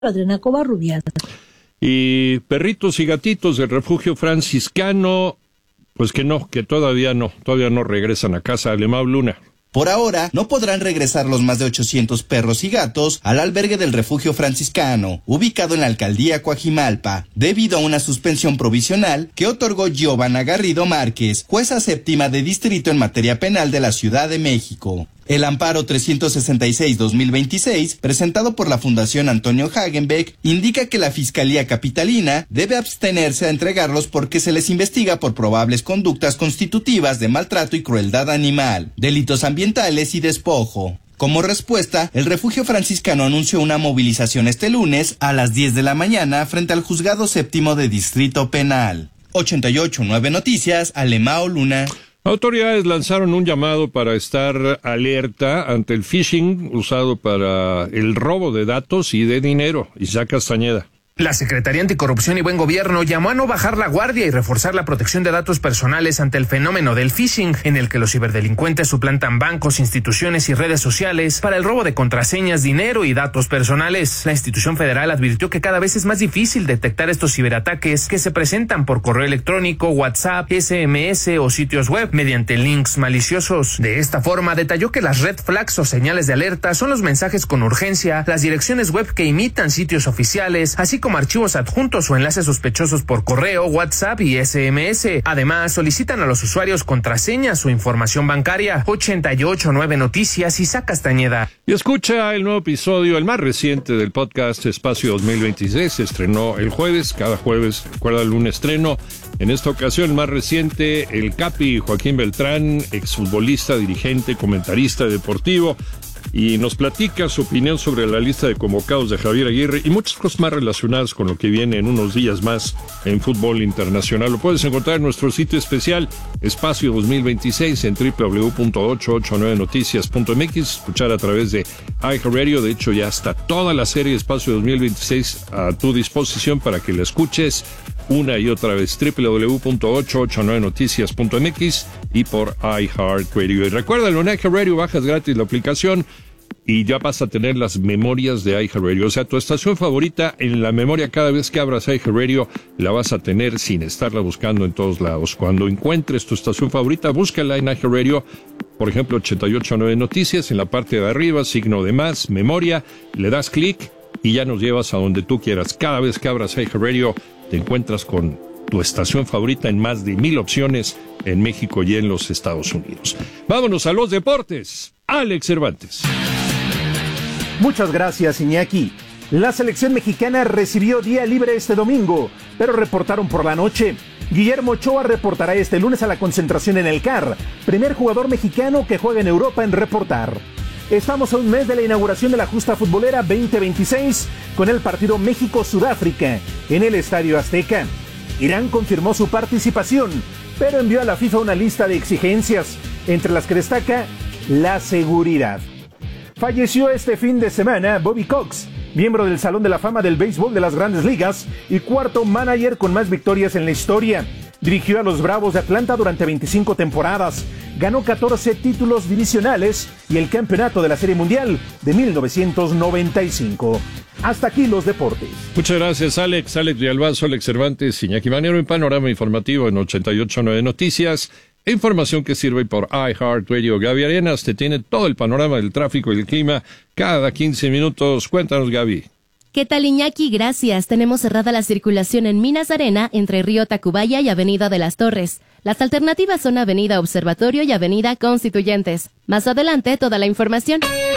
Adriana Covarrubias. Y perritos y gatitos del refugio franciscano, pues que todavía no regresan a casa. Alemão Luna. Por ahora, no podrán regresar los más de 800 perros y gatos al albergue del refugio franciscano, ubicado en la alcaldía Coajimalpa, debido a una suspensión provisional que otorgó Giovanna Garrido Márquez, jueza séptima de distrito en materia penal de la Ciudad de México. El amparo 366-2026, presentado por la Fundación Antonio Hagenbeck, indica que la Fiscalía Capitalina debe abstenerse a entregarlos porque se les investiga por probables conductas constitutivas de maltrato y crueldad animal, delitos ambientales y despojo. Como respuesta, el refugio franciscano anunció una movilización este lunes a las 10 de la mañana frente al Juzgado Séptimo de Distrito Penal. 88.9 Noticias, Alemão Luna. Autoridades lanzaron un llamado para estar alerta ante el phishing usado para el robo de datos y de dinero. Isaac Castañeda. La Secretaría Anticorrupción y Buen Gobierno llamó a no bajar la guardia y reforzar la protección de datos personales ante el fenómeno del phishing, en el que los ciberdelincuentes suplantan bancos, instituciones y redes sociales para el robo de contraseñas, dinero y datos personales. La institución federal advirtió que cada vez es más difícil detectar estos ciberataques que se presentan por correo electrónico, WhatsApp, SMS o sitios web mediante links maliciosos. De esta forma, detalló que las red flags o señales de alerta son los mensajes con urgencia, las direcciones web que imitan sitios oficiales, así como archivos adjuntos o enlaces sospechosos por correo, WhatsApp y SMS. Además, solicitan a los usuarios contraseñas o información bancaria. 88.9 Noticias, Isaac Castañeda. Y escucha el nuevo episodio, el más reciente del podcast Espacio 2026. Se estrenó el jueves, cada jueves, recuerda un estreno. En esta ocasión, el más reciente, el Capi Joaquín Beltrán, exfutbolista, dirigente, comentarista deportivo, y nos platica su opinión sobre la lista de convocados de Javier Aguirre y muchas cosas más relacionadas con lo que viene en unos días más en fútbol internacional. Lo puedes encontrar en nuestro sitio especial Espacio 2026 en www.889noticias.mx, escuchar a través de iHeartRadio. De hecho, ya está toda la serie Espacio 2026 a tu disposición para que la escuches una y otra vez. www.889noticias.mx y por iHeartRadio. Y recuérdalo, en iHeartRadio bajas gratis la aplicación y ya vas a tener las memorias de iHeartRadio. O sea, tu estación favorita en la memoria, cada vez que abras iHeartRadio la vas a tener sin estarla buscando en todos lados. Cuando encuentres tu estación favorita, búscala en iHeartRadio. Por ejemplo, 88.9 Noticias, en la parte de arriba, signo de más, memoria, le das clic y ya nos llevas a donde tú quieras. Cada vez que abras iHeartRadio te encuentras con tu estación favorita en más de 1,000 opciones en México y en los Estados Unidos. Vámonos a los deportes. Alex Cervantes. Muchas gracias, Iñaki. La selección mexicana recibió día libre este domingo, pero reportaron por la noche. Guillermo Ochoa reportará este lunes a la concentración en el CAR, primer jugador mexicano que juega en Europa en reportar. Estamos a un mes de la inauguración de la justa futbolera 2026 con el partido México-Sudáfrica en el Estadio Azteca. Irán confirmó su participación, pero envió a la FIFA una lista de exigencias, entre las que destaca la seguridad. Falleció este fin de semana Bobby Cox, miembro del Salón de la Fama del Béisbol de las Grandes Ligas y cuarto manager con más victorias en la historia. Dirigió a los Bravos de Atlanta durante 25 temporadas, ganó 14 títulos divisionales y el campeonato de la Serie Mundial de 1995. Hasta aquí los deportes. Muchas gracias, Alex. Alex Villalbazo, Alex Cervantes, Iñaki Manero, en Panorama Informativo en 88.9 Noticias. Información que sirve por iHeartRadio. Gaby Arenas te tiene todo el panorama del tráfico y el clima cada 15 minutos. Cuéntanos, Gaby. ¿Qué tal, Iñaki? Gracias. Tenemos cerrada la circulación en Minas Arena entre Río Tacubaya y Avenida de las Torres. Las alternativas son Avenida Observatorio y Avenida Constituyentes. Más adelante, toda la información.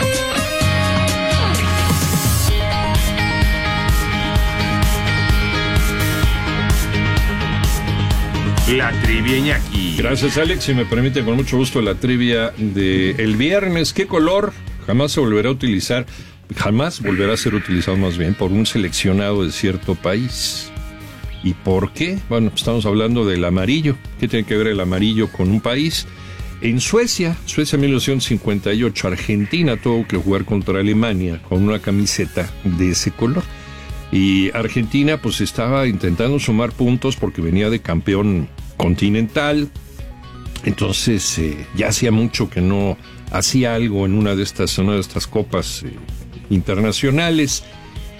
La trivia, Iñaki. Gracias, Alex. Si me permite, con mucho gusto, la trivia de el viernes. ¿Qué color jamás se volverá a utilizar? Jamás volverá a ser utilizado, más bien, por un seleccionado de cierto país. ¿Y por qué? Bueno, estamos hablando del amarillo. ¿Qué tiene que ver el amarillo con un país? En Suecia 1958, Argentina tuvo que jugar contra Alemania con una camiseta de ese color. Y Argentina pues estaba intentando sumar puntos porque venía de campeón continental. Entonces ya hacía mucho que no hacía algo en una de estas copas internacionales.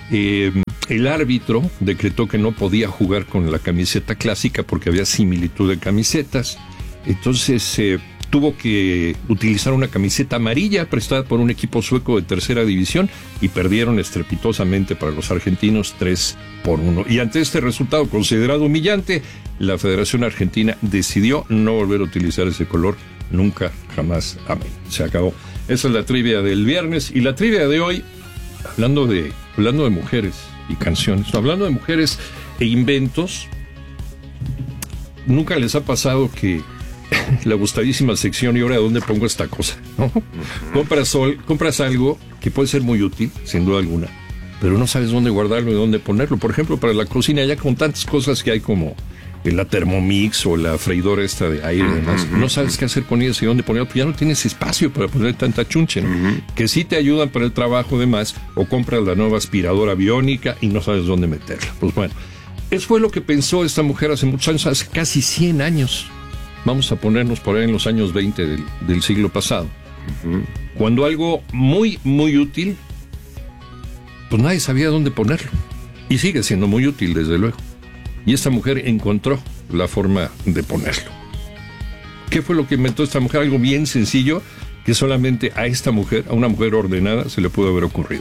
el árbitro decretó que no podía jugar con la camiseta clásica porque había similitud de camisetas. Entonces tuvo que utilizar una camiseta amarilla prestada por un equipo sueco de tercera división y perdieron estrepitosamente para los argentinos 3-1. Y ante este resultado considerado humillante, la Federación Argentina decidió no volver a utilizar ese color nunca, jamás, amén. Se acabó. Esa es la trivia del viernes. Y la trivia de hoy, hablando de mujeres y canciones, hablando de mujeres e inventos, ¿nunca les ha pasado que la gustadísima sección, y ahora dónde pongo esta cosa, ¿no? Compras algo que puede ser muy útil, sin duda alguna, pero no sabes dónde guardarlo y dónde ponerlo? Por ejemplo, para la cocina, ya con tantas cosas que hay como la Thermomix o la freidora esta de aire y demás, no sabes qué hacer con ellas y dónde ponerlo, pues ya no tienes espacio para poner tanta chunche, ¿no? Que sí te ayudan para el trabajo demás, o compras la nueva aspiradora biónica y no sabes dónde meterla. Pues bueno, eso fue lo que pensó esta mujer hace muchos años, hace casi 100 años. Vamos a ponernos por ahí en los años 20 del siglo pasado. Cuando algo muy, muy útil, pues nadie sabía dónde ponerlo. Y sigue siendo muy útil, desde luego. Y esta mujer encontró la forma de ponerlo. ¿Qué fue lo que inventó esta mujer? Algo bien sencillo que solamente a esta mujer, a una mujer ordenada, se le pudo haber ocurrido.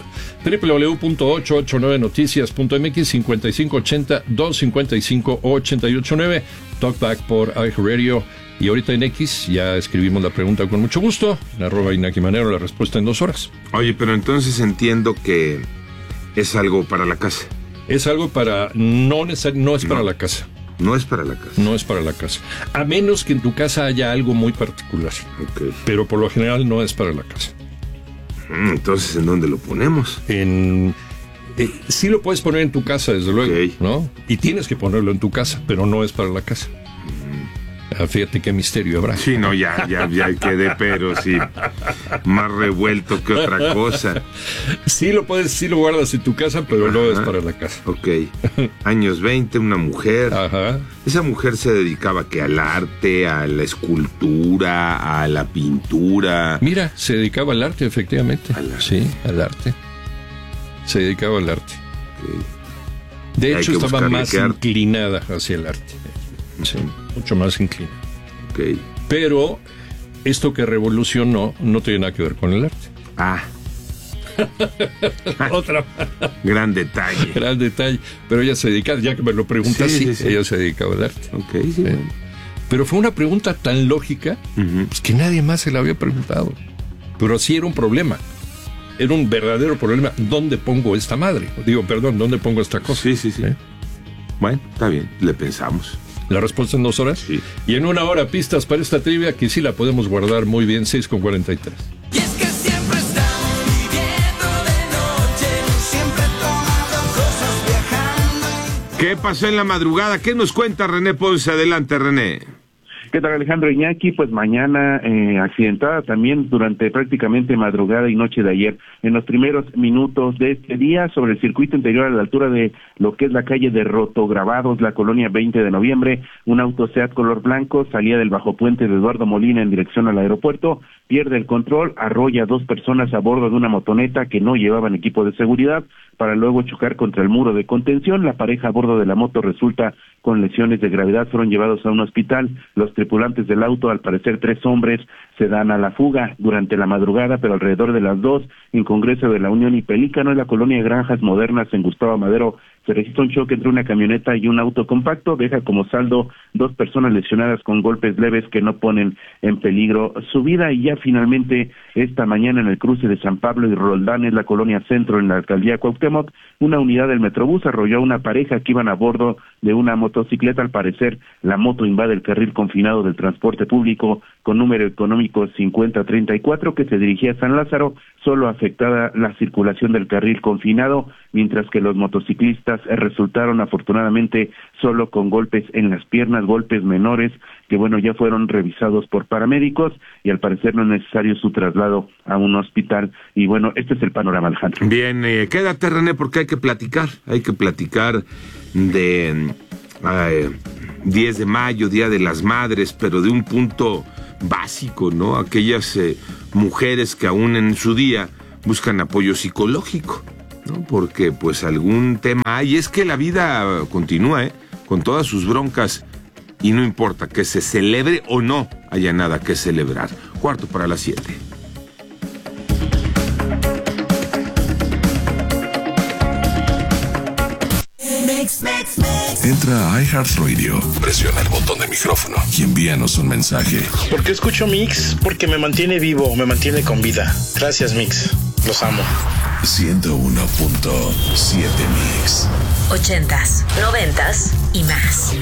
www.889noticias.mx 5580-255-889 Talkback por iHeartRadio. Y ahorita en X ya escribimos la pregunta con mucho gusto, en @InakiManero, la respuesta en 2 horas. Oye, pero entonces entiendo que es algo para la casa. Es algo para... No es para la casa. No es para la casa. No es para la casa. A menos que en tu casa haya algo muy particular. Okay. Pero por lo general no es para la casa. Entonces, ¿en dónde lo ponemos? Sí lo puedes poner en tu casa, desde luego, okay, ¿no? Y tienes que ponerlo en tu casa, pero no es para la casa. Fíjate qué misterio habrá. Sí, no, ya quedé, pero sí, más revuelto que otra cosa. Sí lo guardas en tu casa, pero no es para la casa. Ok. Años 20, una mujer. Ajá. Esa mujer se dedicaba que al arte, a la escultura, a la pintura. Mira, se dedicaba al arte, efectivamente. Sí, al arte. Se dedicaba al arte. Okay. De hecho, estaba más inclinada hacia el arte. Sí, mucho más inclinada. Okay. Pero esto que revolucionó no tiene nada que ver con el arte. Otra. Gran detalle. Gran detalle. Pero ella se dedicaba, ya que me lo preguntas, sí. Ella se dedicaba al arte. Okay, sí. Pero fue una pregunta tan lógica, pues, que nadie más se la había preguntado. Pero sí era un problema. Era un verdadero problema. ¿Dónde pongo esta madre? ¿Dónde pongo esta cosa? Sí. Bueno, está bien, le pensamos. La respuesta en 2 horas. Sí. Y en 1 hora pistas para esta trivia que sí la podemos guardar muy bien, 6:43. Y es que siempre estamos viviendo de noche, siempre tomando cosas, viajando. ¿Qué pasó en la madrugada? ¿Qué nos cuenta René Ponce? Adelante, René. ¿Qué tal, Alejandro Iñaki? Pues mañana accidentada también durante prácticamente madrugada y noche de ayer. En los primeros minutos de este día, sobre el circuito interior a la altura de lo que es la calle de Rotograbados, la colonia 20 de noviembre, un auto Seat color blanco salía del bajo puente de Eduardo Molina en dirección al aeropuerto, pierde el control, arrolla a 2 personas a bordo de una motoneta que no llevaban equipo de seguridad, para luego chocar contra el muro de contención. La pareja a bordo de la moto resulta con lesiones de gravedad, fueron llevados a un hospital. Los tripulantes del auto, al parecer 3 hombres, se dan a la fuga durante la madrugada, pero alrededor de las 2, en Congreso de la Unión y Pelícano, en la colonia Granjas Modernas, en Gustavo Madero, se registra un choque entre una camioneta y un auto compacto, deja como saldo 2 personas lesionadas con golpes leves que no ponen en peligro su vida. Y ya finalmente esta mañana en el cruce de San Pablo y Roldán, en la colonia Centro, en la alcaldía Cuauhtémoc, una unidad del Metrobús arrolló a una pareja que iban a bordo de una motocicleta. Al parecer la moto invade el carril confinado del transporte público con número económico 5034 que se dirigía a San Lázaro, solo afectada la circulación del carril confinado, mientras que los motociclistas resultaron afortunadamente solo con golpes en las piernas, golpes menores que ya fueron revisados por paramédicos y al parecer no es necesario su traslado a un hospital. Y este es el panorama, Alejandro. Bien, quédate, René, porque hay que platicar de 10 de mayo, Día de las Madres, pero de un punto básico, ¿no? Aquellas mujeres que aún en su día buscan apoyo psicológico. ¿no? Porque pues algún tema hay. Es que la vida continúa, con todas sus broncas, y no importa que se celebre o no haya nada que celebrar. 6:45. Entra a iHeartRadio, presiona el botón de micrófono y envíanos un mensaje. ¿Por qué escucho Mix? Porque me mantiene vivo, me mantiene con vida. Gracias, Mix. Los amo. 101.7 Mix. 80s, 90s y más.